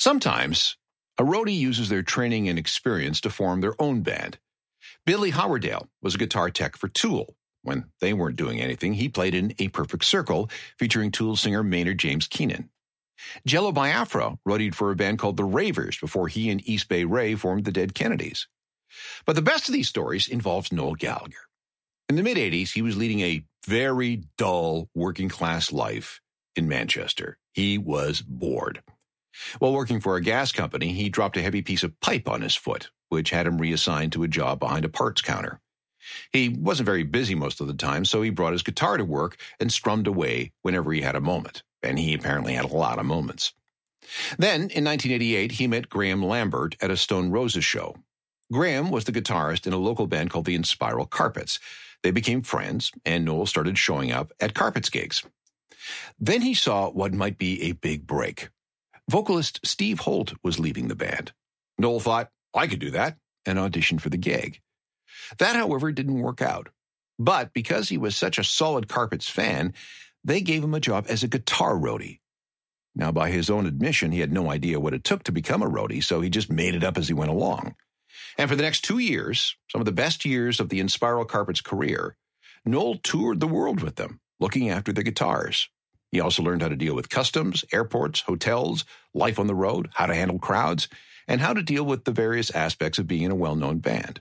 Sometimes, a roadie uses their training and experience to form their own band. Billy Howerdale was a guitar tech for Tool. When they weren't doing anything, he played in A Perfect Circle, featuring Tool singer Maynard James Keenan. Jello Biafra roadied for a band called the Ravers before he and East Bay Ray formed the Dead Kennedys. But the best of these stories involves Noel Gallagher. In the mid-'80s, he was leading a very dull working-class life in Manchester. He was bored. While working for a gas company, he dropped a heavy piece of pipe on his foot, which had him reassigned to a job behind a parts counter. He wasn't very busy most of the time, so he brought his guitar to work and strummed away whenever he had a moment. And he apparently had a lot of moments. Then, in 1988, he met Graham Lambert at a Stone Roses show. Graham was the guitarist in a local band called the Inspiral Carpets. They became friends, and Noel started showing up at Carpets gigs. Then he saw what might be a big break. Vocalist Steve Holt was leaving the band. Noel thought, I could do that, and auditioned for the gig. That, however, didn't work out. But because he was such a solid Carpets fan, they gave him a job as a guitar roadie. Now, by his own admission, he had no idea what it took to become a roadie, so he just made it up as he went along. And for the next 2 years, some of the best years of the Inspiral Carpets career, Noel toured the world with them, looking after their guitars. He also learned how to deal with customs, airports, hotels, life on the road, how to handle crowds, and how to deal with the various aspects of being in a well-known band.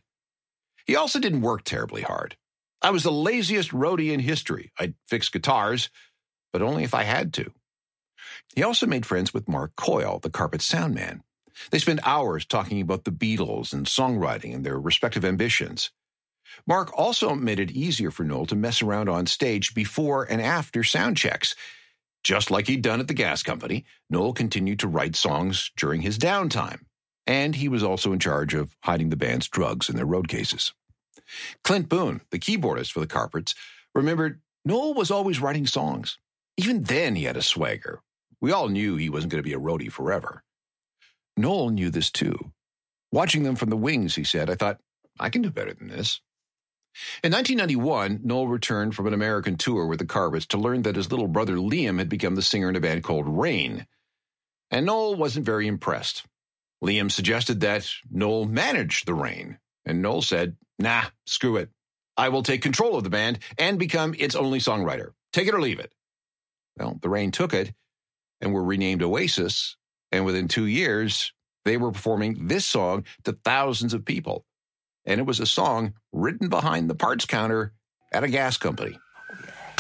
He also didn't work terribly hard. I was the laziest roadie in history. I'd fix guitars, but only if I had to. He also made friends with Mark Coyle, the Carpets sound man. They spent hours talking about the Beatles and songwriting and their respective ambitions. Mark also made it easier for Noel to mess around on stage before and after sound checks. Just like he'd done at the gas company, Noel continued to write songs during his downtime. And he was also in charge of hiding the band's drugs in their road cases. Clint Boone, the keyboardist for the Carpets, remembered Noel was always writing songs. Even then he had a swagger. We all knew he wasn't going to be a roadie forever. Noel knew this too. Watching them from the wings, he said, I thought, I can do better than this. In 1991, Noel returned from an American tour with the Carpets to learn that his little brother Liam had become the singer in a band called Rain. And Noel wasn't very impressed. Liam suggested that Noel manage the Rain. And Noel said, nah, screw it. I will take control of the band and become its only songwriter. Take it or leave it. Well, the Rain took it and were renamed Oasis. And within 2 years, they were performing this song to thousands of people. And it was a song written behind the parts counter at a gas company.